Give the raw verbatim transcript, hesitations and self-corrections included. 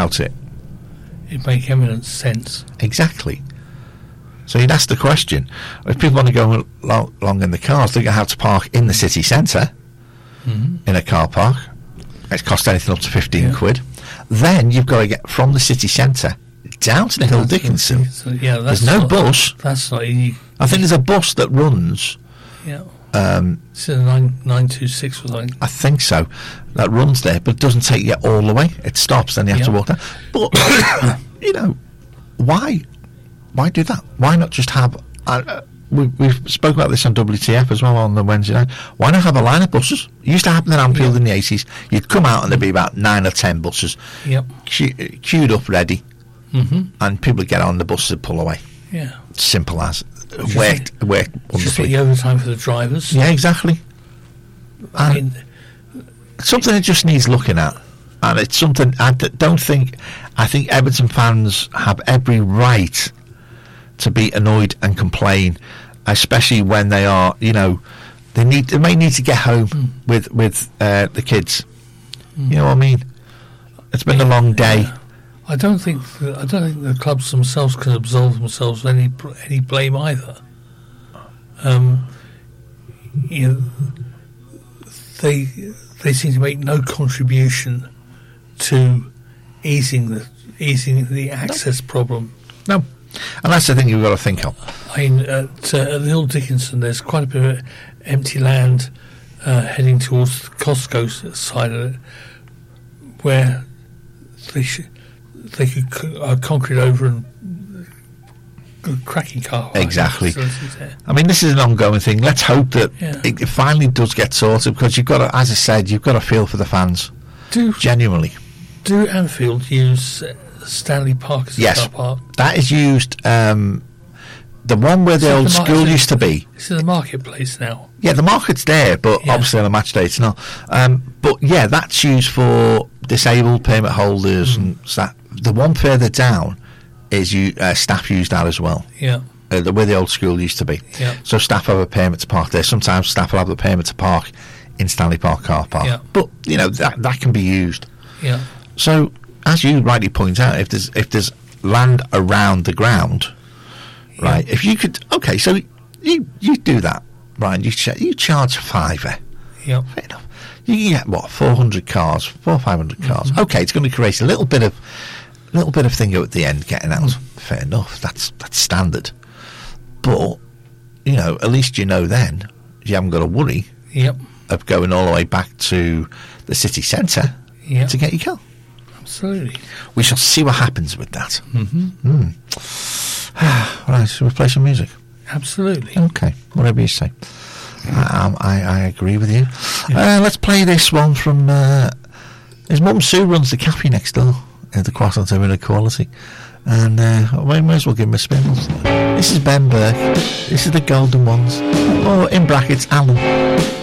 about it. It make eminent sense. Exactly. So you'd ask the question, if people want to go along, along in the cars, they're going to have to park in the city centre, mm-hmm. in a car park. It's cost anything up to fifteen yeah. quid. Then you've got to get from the city centre down to the Hill Dickinson. Yeah, that's there's no not, bus. That's not easy. I think there's a bus that runs. Yeah. Um, it's a nine nine two six or something. I think so. That runs there, but doesn't take you all the way. It stops, then you have yeah. to walk down. But you know, why? Why do that? Why not just have? Uh, we we've spoken about this on W T F as well on the Wednesday night. Why not have a line of buses? It used to happen in Anfield yeah. in the eighties. You'd come out and there'd be about nine or ten buses, yep, que- queued up, ready, mm-hmm. and people would get on the bus and pull away. Yeah, simple as. Worked, worked wonderfully. Just the overtime for the drivers. Yeah, exactly. I mean, something that just needs looking at, and it's something I d- don't think. I think Everton fans have every right to be annoyed and complain, especially when they are, you know, they need they may need to get home mm. with with uh, the kids. Mm. You know what I mean? It's been a long day. Yeah. I don't think the, I don't think the clubs themselves can absolve themselves of any any blame either. Um, you know, they they seem to make no contribution to easing the easing the access no. problem. No. And that's the thing you've got to think of. I mean, at, uh, at the Hill Dickinson, there's quite a bit of empty land uh, heading towards the Costco side of it, where they should, they could c- uh, concrete over and uh, cracking car. Exactly. I mean, this is an ongoing thing. Let's hope that yeah. it, it finally does get sorted, because you've got to, as I said, you've got to feel for the fans. Do genuinely. Do Anfield use Uh, Stanley Park as a yes, car park? That is used. Um, the one where the so old the mar- school used to be. It's in the marketplace now. Yeah, the market's there, but yeah. obviously on a match day it's not. Um, but yeah, that's used for disabled permit holders mm. and staff. The one further down is you uh, staff use that as well. Yeah. Uh, the, where the old school used to be. Yeah. So staff have a permit to park there. Sometimes staff will have the permit to park in Stanley Park car park. Yeah. But you know that that can be used. Yeah. So, as you rightly point out, if there's if there's land around the ground, yeah. right? If you could, okay, so you you do that, right? You ch- you charge a fiver. Yeah. Fair enough. You can get what four hundred cars, four five hundred cars. Mm-hmm. Okay, it's going to create a little bit of little bit of thing at the end getting out. Mm. Fair enough. That's that's standard. But you know, at least you know then you haven't got to worry. Yep. Of going all the way back to the city centre yep. to get your car. Absolutely. We shall see what happens with that. Mm-hmm. Mm. Right, shall we play some music? Absolutely. Okay, whatever you say. Um, I, I agree with you. Yeah. Uh, let's play this one from... Uh, his mum Sue runs the cafe next door at the Croissant of Inequality. And uh, we may as well give him a spin. This is Ben Burke. This is the Golden Ones. Or, in brackets, Alan.